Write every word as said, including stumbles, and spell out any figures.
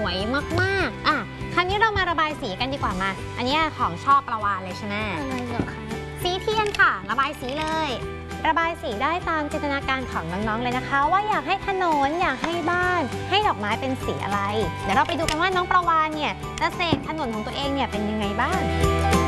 วยมากๆอ่ะคราวนี้เรามาระบายสีกันดีกว่ามาอันนี้ของชอบประวานเลยใช่ไหมอะไรเหรอคะสีเทียนค่ะระบายสีเลยระบายสีได้ตามจินตนาการของน้องๆเลยนะคะว่าอยากให้ถนนอยากให้บ้านให้ดอกไม้เป็นสีอะไรเดี๋ยวเราไปดูกันว่าน้องประวานเนี่ยจะเสกถนนของตัวเองเนี่ยเป็นยังไงบ้าง